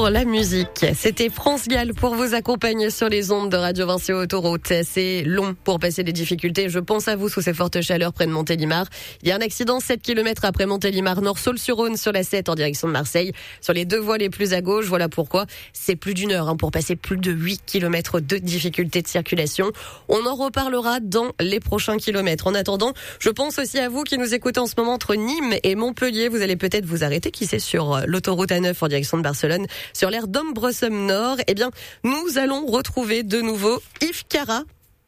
pour la musique. C'était France Gall pour vous accompagner sur les ondes de Radio Vinci Autoroute. C'est long pour passer des difficultés. Je pense à vous sous ces fortes chaleurs près de Montélimar. Il y a un accident 7 km après Montélimar, Nord Saulx-sur-Rhône sur la 7 en direction de Marseille. Sur les deux voies les plus à gauche, voilà pourquoi c'est plus d'une heure pour passer plus de 8 km de difficultés de circulation. On en reparlera dans les prochains kilomètres. En attendant, je pense aussi à vous qui nous écoutez en ce moment entre Nîmes et Montpellier. Vous allez peut-être vous arrêter, qui sait, sur l'autoroute A9 en direction de Barcelone, sur l'aire d'Ombresomme-Nord. Eh bien, nous allons retrouver de nouveau Yves Cara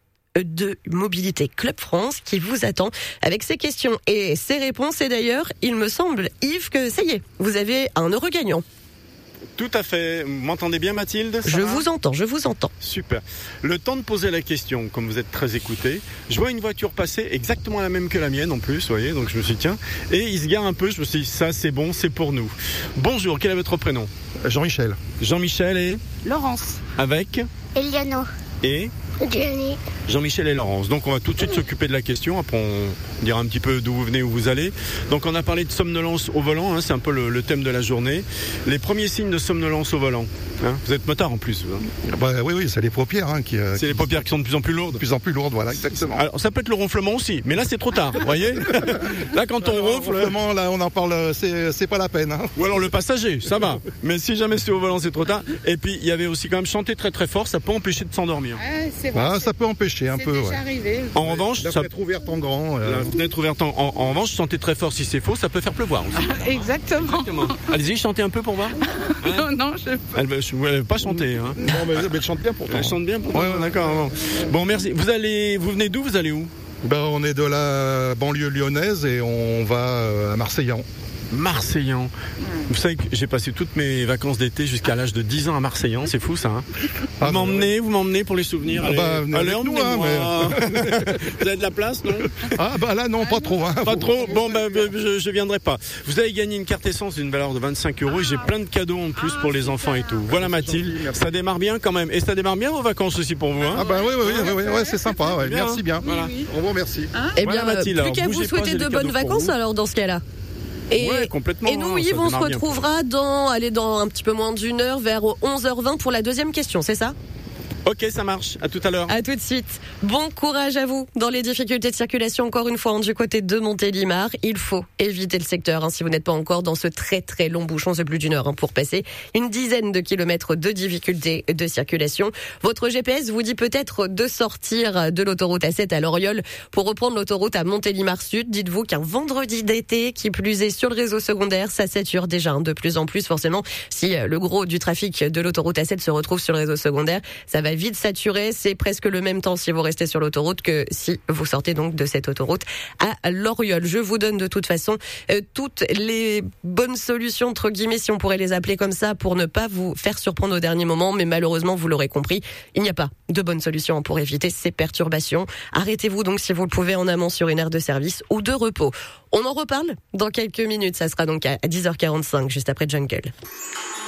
de Mobilité Club France qui vous attend avec ses questions et ses réponses. Et d'ailleurs, il me semble, Yves, que ça y est, vous avez un heureux gagnant. Tout à fait. Vous m'entendez bien, Mathilde? Je vous entends. Super. Le temps de poser la question, comme vous êtes très écouté, je vois une voiture passer exactement la même que la mienne en plus, vous voyez, donc je me suis dit tiens, et il se gare un peu, je me suis dit ça c'est bon, c'est pour nous. Bonjour, quel est votre prénom? Jean-Michel. Jean-Michel et Laurence. Avec Eliano. et Jenny. Jean-Michel et Laurence. Donc on va tout de suite s'occuper de la question, après on dira un petit peu d'où vous venez, où vous allez. Donc on a parlé de somnolence au volant, c'est un peu le thème de la journée. Les premiers signes de somnolence au volant, vous êtes motard en plus. Oui, c'est les paupières c'est les paupières qui sont de plus en plus lourdes. De plus en plus lourdes, voilà, exactement. Alors ça peut être le ronflement aussi, mais là c'est trop tard, vous voyez. Là quand on ronfle... Le ronflement, là on en parle, c'est pas la peine. Ou alors le passager, ça va. Mais si jamais c'est au volant, c'est trop tard. Et puis il y avait aussi quand même chanter très très fort, ça peut empêcher de s'endormir. C'est vrai, ça peut empêcher un peu. C'est déjà arrivé. En revanche, la fenêtre ouverte en grand. La fenêtre ouverte en revanche, chanter très fort si c'est faux, ça peut faire pleuvoir aussi. Exactement. Allez-y, chantez un peu pour voir. Non, je peux. Elle veut pas chanter. Non, mais elle chante bien pourtant. Elle chante bien pourtant. Ouais, d'accord. Bon, merci. Vous venez d'où? Vous allez où? On est de la banlieue lyonnaise et on va à Marseillan. Marseillan. Vous savez que j'ai passé toutes mes vacances d'été jusqu'à l'âge de 10 ans à Marseillan, c'est fou ça. Vous m'emmenez pour les souvenirs. Allez, emmenez-moi. Vous avez de la place, non? Là non, pas trop. Pas trop. Bon, je viendrai pas. Vous avez gagné une carte essence d'une valeur de 25 € et j'ai plein de cadeaux en plus pour les enfants et tout. Voilà Mathilde, ça démarre bien quand même. Et ça démarre bien vos vacances aussi pour vous, hein? Oui, c'est sympa. Ouais. Merci bien. Voilà. On vous remercie. Eh bien, Mathilde, plus qu'à vous souhaiter de bonnes vacances alors dans ce cas-là. Complètement. Et nous, Yves, on se retrouvera dans un petit peu moins d'une heure, vers 11h20 pour la deuxième question, c'est ça? Ok, ça marche. À tout à l'heure. À tout de suite. Bon courage à vous dans les difficultés de circulation, encore une fois, du côté de Montélimar. Il faut éviter le secteur, si vous n'êtes pas encore dans ce très très long bouchon, c'est plus d'une heure pour passer une dizaine de kilomètres de difficultés de circulation. Votre GPS vous dit peut-être de sortir de l'autoroute A7 à Loriol pour reprendre l'autoroute à Montélimar Sud. Dites-vous qu'un vendredi d'été, qui plus est sur le réseau secondaire, ça sature déjà de plus en plus. Forcément, si le gros du trafic de l'autoroute A7 se retrouve sur le réseau secondaire, ça va vite saturé. C'est presque le même temps si vous restez sur l'autoroute que si vous sortez donc de cette autoroute à Loriol. Je vous donne de toute façon toutes les bonnes solutions, entre guillemets, si on pourrait les appeler comme ça, pour ne pas vous faire surprendre au dernier moment. Mais malheureusement, vous l'aurez compris, il n'y a pas de bonne solution pour éviter ces perturbations. Arrêtez-vous donc si vous le pouvez en amont sur une aire de service ou de repos. On en reparle dans quelques minutes. Ça sera donc à 10h45, juste après Jungle.